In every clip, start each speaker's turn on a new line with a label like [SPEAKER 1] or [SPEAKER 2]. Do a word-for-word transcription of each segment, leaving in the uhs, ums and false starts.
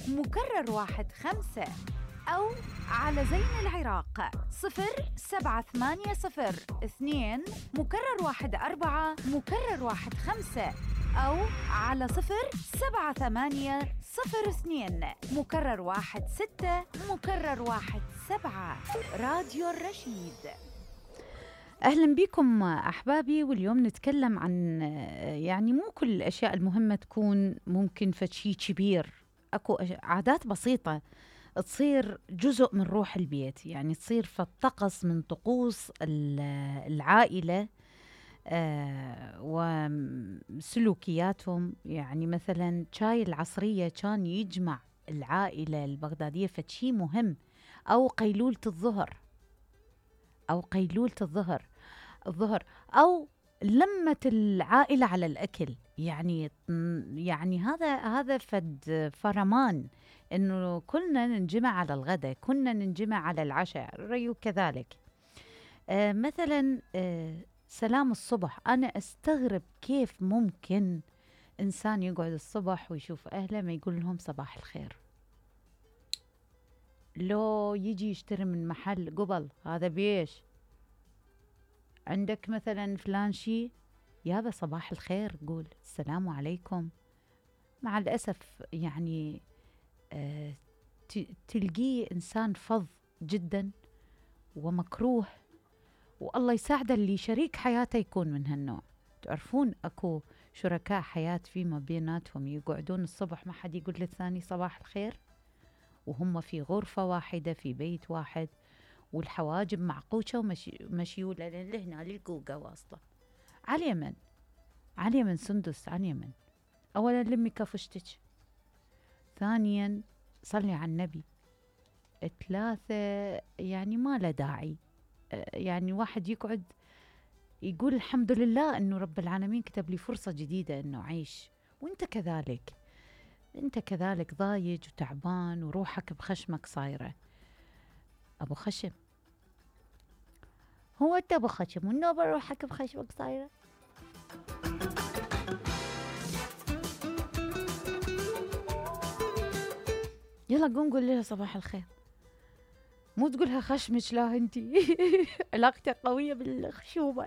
[SPEAKER 1] مكرر واحد خمسة، أو على زين العراق صفر سبعة ثمانية صفر اثنين مكرر واحد أربعة مكرر واحد خمسة، أو على صفر سبعة ثمانية صفر اثنين مكرر واحد ستة مكرر واحد سبعة. راديو الرشيد. أهلا بكم أحبابي، واليوم نتكلم عن يعني مو كل الأشياء المهمة تكون ممكن فشي كبير. أكو عادات بسيطة تصير جزء من روح البيت، يعني تصير فالطقس من طقوس العائلة آه وسلوكياتهم. يعني مثلا شاي العصرية كان يجمع العائلة البغدادية فشي مهم، أو قيلولة الظهر أو قيلولة الظهر الظهر أو لمة العائلة على الأكل. يعني يعني هذا هذا فد فرمان إنه كلنا ننجمع على الغداء، كنا ننجمع على العشاء، ريو كذلك. آه مثلا آه سلام الصبح، أنا أستغرب كيف ممكن إنسان يقعد الصبح ويشوف أهله ما يقول لهم صباح الخير. لو يجي يشتري من محل قبل هذا بيش عندك مثلا فلان شي، يابا صباح الخير، قول السلام عليكم. مع الأسف يعني آه تلقيه إنسان فظ جدا ومكروه، والله يساعده اللي شريك حياته يكون من هالنوع. تعرفون أكو شركاء حياة فيما بيناتهم يقعدون الصبح ما حد يقول للثاني صباح الخير، وهم في غرفة واحدة في بيت واحد، والحواجب معقوشة ومشيولة لهنا للقوقة واصلة. على اليمن على اليمن سندس، على اليمن. أولا لمي كفشتك، ثانيا صلي على النبي، ثلاثة يعني ما له داعي. يعني واحد يقعد يقول الحمد لله أنه رب العالمين كتب لي فرصة جديدة أنه أعيش، وانت كذلك، انت كذلك ضايج وتعبان وروحك بخشمك صايرة. أبو خشم، هو انت ابو خشم والنوبة روحك بخشمك صايرة. يلا قوم قول لها صباح الخير، مو تقولها خشمش، لا انتي علاقتك قوية بالخشومة.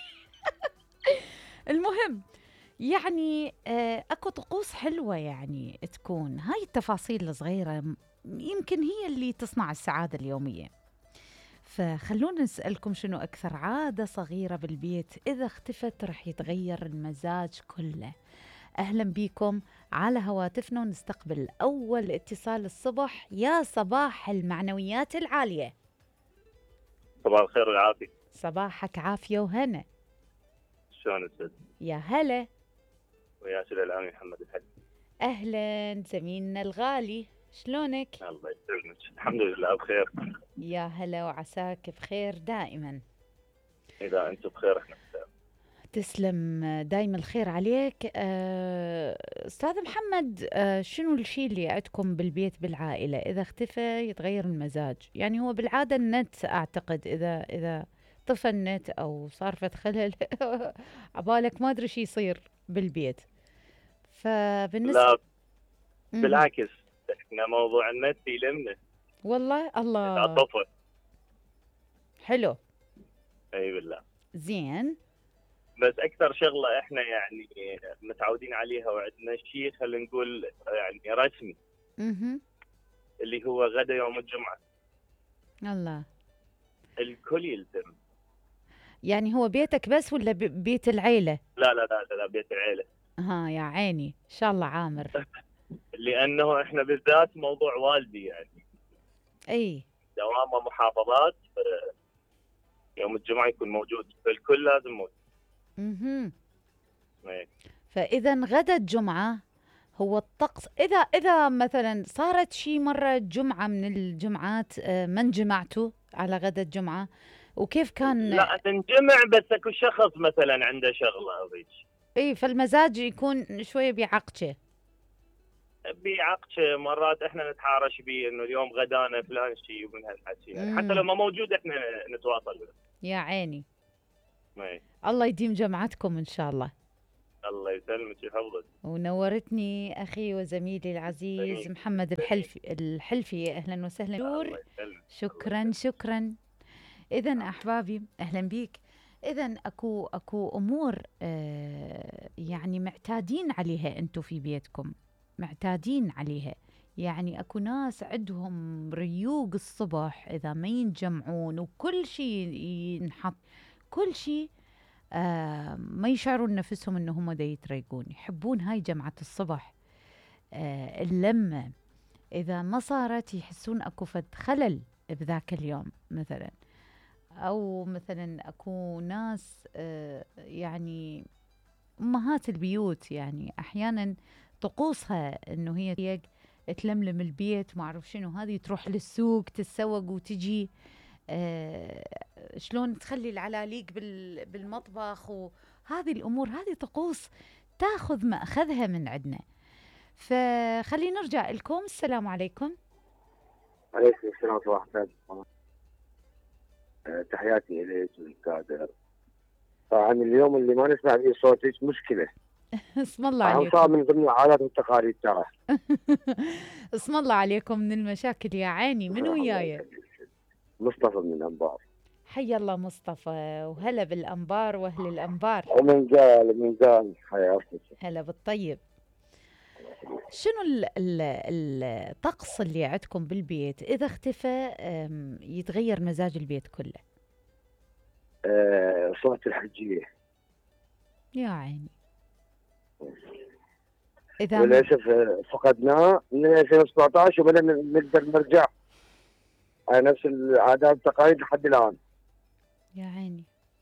[SPEAKER 1] المهم يعني آه اكو طقوس حلوة يعني تكون، هاي التفاصيل الصغيرة يمكن هي اللي تصنع السعادة اليومية. فخلونا نسألكم شنو أكثر عادة صغيرة بالبيت إذا اختفت رح يتغير المزاج كله. أهلا بكم على هواتفنا، ونستقبل أول اتصال الصبح. يا صباح المعنويات العالية.
[SPEAKER 2] صباح الخير والعافية.
[SPEAKER 1] صباحك عافية وهنا.
[SPEAKER 2] شلون السد؟
[SPEAKER 1] يا هلا.
[SPEAKER 2] ويا سيد العامي محمد الحلي.
[SPEAKER 1] أهلا زميلنا الغالي، شلونك؟
[SPEAKER 2] الله يسلمك، الحمد لله بخير.
[SPEAKER 1] يا هلا وعساك بخير دائما.
[SPEAKER 2] إذا أنت بخير إحنا بخير.
[SPEAKER 1] تسلم، دايما الخير عليك. أستاذ محمد، أه شنو الشيء اللي عندكم بالبيت بالعائلة إذا اختفى يتغير المزاج؟ يعني هو بالعادة النت، أعتقد إذا إذا طفى النت أو صار فت خلل عبالك ما أدري شي يصير بالبيت. فبالنسبة
[SPEAKER 2] لا بالعكس، إحنا موضوع النت يلمنا
[SPEAKER 1] والله. الله
[SPEAKER 2] طفى
[SPEAKER 1] حلو.
[SPEAKER 2] أي بالله.
[SPEAKER 1] زين،
[SPEAKER 2] بس أكثر شغلة إحنا يعني متعودين عليها وعندنا شيء خلينا نقول يعني رسمي،
[SPEAKER 1] اها،
[SPEAKER 2] اللي هو غدا يوم الجمعة.
[SPEAKER 1] الله،
[SPEAKER 2] الكل يلزم.
[SPEAKER 1] يعني هو بيتك بس ولا بيت العيلة؟
[SPEAKER 2] لا لا لا لا بيت العيلة.
[SPEAKER 1] ها يا عيني، إن شاء الله عامر.
[SPEAKER 2] لأنه إحنا بالذات موضوع والدي يعني
[SPEAKER 1] أي
[SPEAKER 2] دوامة محافظات، يوم الجمعة يكون موجود، فالكل لازم موجود.
[SPEAKER 1] اها.
[SPEAKER 2] ايه.
[SPEAKER 1] فإذا غدا الجمعة هو الطقس، إذا إذا مثلا صارت شي مرة جمعة من الجمعات ما انجمعتوا على غدا الجمعة، وكيف كان؟
[SPEAKER 2] لا ننجمع، بس اكو شخص مثلا عنده شغلة او هيك.
[SPEAKER 1] اي، فالمزاج يكون شوية بيعقشه
[SPEAKER 2] بيعقشه مرات، احنا نتحارش بيه انه اليوم غدانا فلان شيء ومن هالحكي يعني، حتى لو ما موجود احنا نتواصل به.
[SPEAKER 1] يا عيني.
[SPEAKER 2] ايه.
[SPEAKER 1] الله يديم جمعتكم ان شاء الله.
[SPEAKER 2] الله يسلمك ويحفظك.
[SPEAKER 1] ونورتني أخي وزميلي العزيز
[SPEAKER 2] جميل.
[SPEAKER 1] محمد الحلفي الحلفي أهلا وسهلا
[SPEAKER 2] الله
[SPEAKER 1] نور.
[SPEAKER 2] يسلمك. الله
[SPEAKER 1] شكرا
[SPEAKER 2] يسلمك.
[SPEAKER 1] شكرا. إذا أحبابي أهلا بيك. إذا أكو أكو أمور آه يعني معتادين عليها أنتم في بيتكم، معتادين عليها. يعني أكو ناس عندهم ريوق الصبح إذا ما ينجمعون وكل شيء ينحط، كل شيء آه ما يشعرون نفسهم إنهم دا يتريقون، يحبون هاي جمعة الصبح. آه اللمة إذا ما صارت يحسون أكو فد خلل بذاك اليوم مثلا. أو مثلا أكو ناس آه يعني أمهات البيوت يعني أحيانا طقوسها إنه هي تلملم البيت ما أعرف شنو، هذه تروح للسوق تتسوق وتجي آه شلون تخلي العلاليق بال بالمطبخ، وهذه الأمور هذه طقوس تاخذ مأخذها من عندنا. فخلي نرجع لكم. السلام عليكم.
[SPEAKER 3] عليكم السلام ورحمة الله. تحياتي إليك والكادر. طبعا اليوم اللي ما نسمع فيه صوتك مشكلة.
[SPEAKER 1] اسم الله
[SPEAKER 3] عليكم.
[SPEAKER 1] عليكم.
[SPEAKER 3] صار من ضمن العادات والتقاليد ترى.
[SPEAKER 1] اسم الله عليكم من المشاكل يا عيني. من وياي؟
[SPEAKER 3] مصطفى من الأنبار.
[SPEAKER 1] حي الله مصطفى، وهلا بالأنبار وأهل الأنبار.
[SPEAKER 3] ومن قال من قال حياتك.
[SPEAKER 1] هلا بالطيب. شنو ال ال الطقس اللي عندكم بالبيت إذا اختفى يتغير مزاج البيت كله؟
[SPEAKER 3] أه صلاة الحجية.
[SPEAKER 1] يا عيني. إذا
[SPEAKER 3] للأسف فقدناه من ألفين وسبعة عشر وبدنا نقدر نرجع على نفس العادات والتقاليد لحد الآن.
[SPEAKER 1] يا عيني.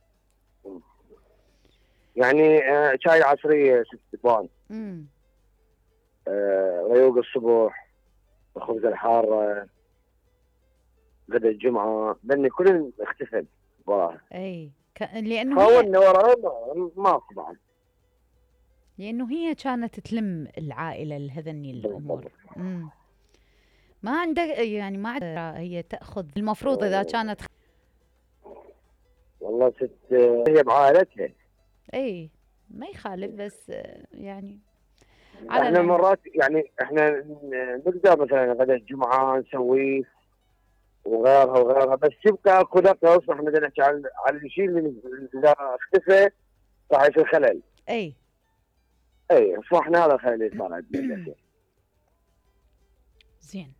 [SPEAKER 3] يعني آه شاي العصرية ست بان.
[SPEAKER 1] امم
[SPEAKER 3] آه ريوق الصبح، الخبز الحارة، غدا الجمعة، بني كل اختفى وراه.
[SPEAKER 1] اي ك... لأنه
[SPEAKER 3] حاولنا وراه ما طبعا.
[SPEAKER 1] لأنه هي كانت تلم العائلة لهذني الأمور. امم ما عندك يعني ما عندك هي تأخذ المفروض إذا كانت.
[SPEAKER 3] والله ست هي بعائلتها.
[SPEAKER 1] اي ما يخالف، بس يعني
[SPEAKER 3] على احنا مرات يعني احنا نقدر مثلا غدا الجمعة نسويه وغيرها وغيرها، بس يبقى اكو نقص. احنا بدنا نحكي على على الشيء اللي اذا اختفى راح يصير خلل.
[SPEAKER 1] اي
[SPEAKER 3] اي فاحنا هذا الخلل اللي صار عندنا.
[SPEAKER 1] زين.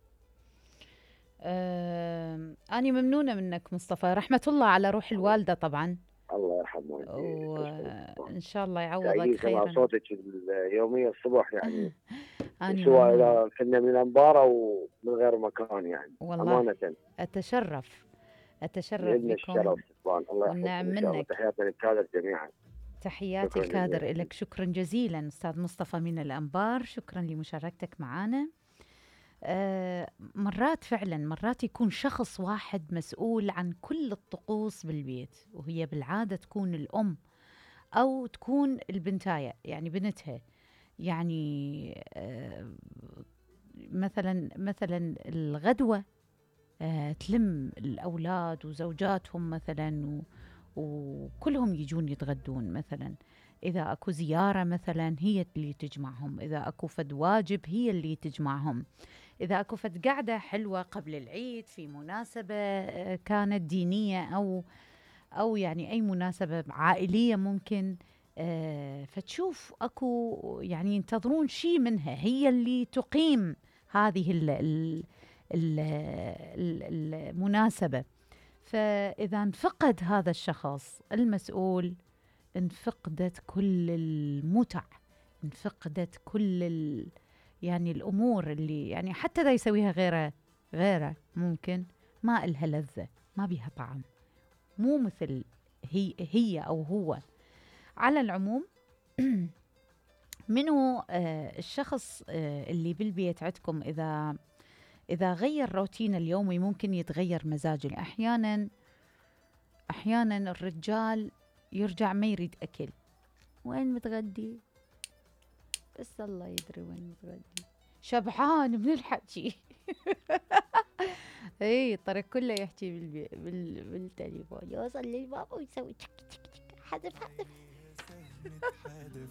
[SPEAKER 1] آه أنا ممنونة منك مصطفى، رحمة الله على روح الوالدة طبعا.
[SPEAKER 3] الله يرحمه
[SPEAKER 1] وإن شاء الله يعوضك خيرا.
[SPEAKER 3] صوتك اليومية الصبح يعني سواء إذا كنا من الأنبار أو من غير مكان يعني.
[SPEAKER 1] والله
[SPEAKER 3] أمانة
[SPEAKER 1] أتشرف أتشرف بكم والنعم منك.
[SPEAKER 3] تحياتي للكادر جميعا.
[SPEAKER 1] تحياتي الكادر لك. شكرا جزيلا أستاذ مصطفى من الأنبار، شكرا لمشاركتك معنا. آه مرات فعلا مرات يكون شخص واحد مسؤول عن كل الطقوس بالبيت، وهي بالعادة تكون الأم أو تكون البنتاية يعني بنتها. يعني آه مثلا مثلا الغدوة آه تلم الأولاد وزوجاتهم مثلا، وكلهم يجون يتغدون مثلا. إذا أكو زيارة مثلا هي اللي تجمعهم، إذا أكو فد واجب هي اللي تجمعهم، إذا أكو فد قعدة حلوة قبل العيد في مناسبة كانت دينية أو أو يعني أي مناسبة عائلية ممكن. آه فتشوف أكو يعني ينتظرون شيء منها، هي اللي تقيم هذه ال ال ال ال المناسبة. فإذا انفقد هذا الشخص المسؤول انفقدت كل المتع، انفقدت كل ال يعني الأمور اللي يعني حتى ذا يسويها غيره غيره ممكن ما إلها لذة، ما بيها طعم، مو مثل هي هي أو هو. على العموم منو آه الشخص آه اللي بالبيت عندكم إذا إذا غير روتين اليومي ممكن يتغير مزاجه. أحيانا أحيانا الرجال يرجع ما يريد أكل، وين متغدي؟ بس الله يدري وين متغدي، شبعان من الحكي. اي الطريق كله يحكي بالبي... بال... بالتليفون، يوصل للباب ويسوي تك تك تك، حذف حذف.